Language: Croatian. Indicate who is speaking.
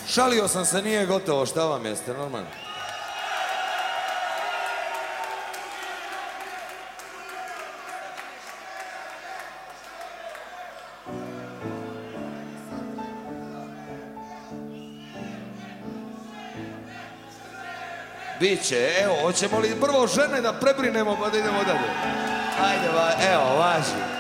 Speaker 1: Šalio sam se, nije gotovo, šta vam jeste, normalno? Biće, evo, hoćemo li prvo žene da prebrinemo pa da idemo dalje? Ajde, evo, važi.